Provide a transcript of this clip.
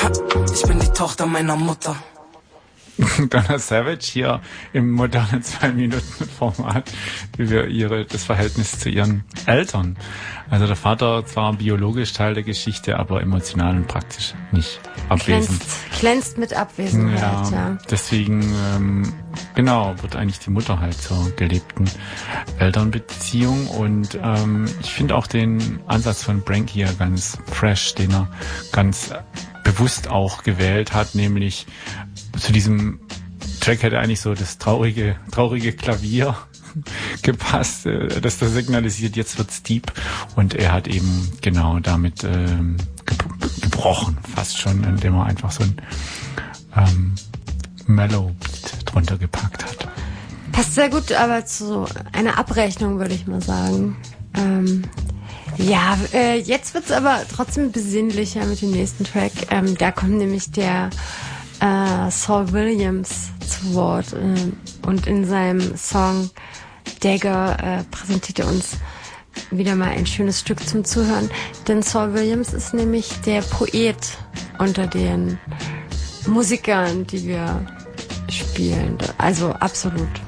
Ja, ich bin die Tochter meiner Mutter. Donna Savage hier im modernen 2-Minuten-Format über das Verhältnis zu ihren Eltern. Also der Vater zwar biologisch Teil der Geschichte, aber emotional und praktisch nicht abwesend. Glänzt mit Abwesenheit, ja. Deswegen, wird eigentlich die Mutter halt zur gelebten Elternbeziehung. Und ich finde auch den Ansatz von Brank hier ganz fresh, den er ganz bewusst auch gewählt hat, nämlich zu diesem Track hätte eigentlich so das traurige Klavier gepasst, das da signalisiert, jetzt wird's deep, und er hat eben genau damit gebrochen, fast schon, indem er einfach so ein Mellow drunter gepackt hat. Passt sehr gut aber zu einer Abrechnung, würde ich mal sagen. Jetzt wird's aber trotzdem besinnlicher mit dem nächsten Track. Da kommt nämlich der Saul Williams zu Wort und in seinem Song Dagger präsentiert er uns wieder mal ein schönes Stück zum Zuhören, denn Saul Williams ist nämlich der Poet unter den Musikern, die wir spielen, also absolut.